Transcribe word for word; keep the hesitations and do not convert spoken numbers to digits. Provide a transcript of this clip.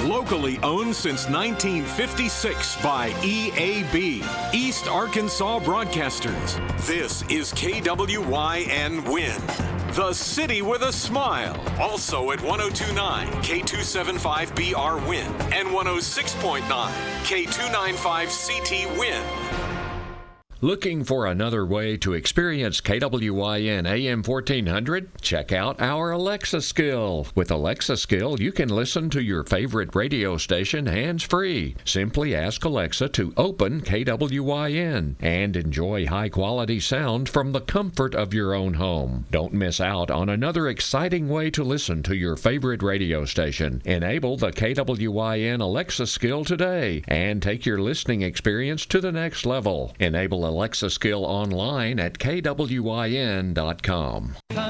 Locally owned since nineteen fifty-six by E A B, East Arkansas Broadcasters. This is K W Y N Win, the city with a smile. Also at one oh two point nine K two seventy-five B R Win and one oh six point nine K two ninety-five C T Win. Looking for another way to experience K W Y N A M fourteen hundred? Check out our Alexa skill. With Alexa skill, you can listen to your favorite radio station hands-free. Simply ask Alexa to open K W Y N and enjoy high-quality sound from the comfort of your own home. Don't miss out on another exciting way to listen to your favorite radio station. Enable the K W Y N Alexa skill today and take your listening experience to the next level. Enable Alexa skill online at K W Y N dot com.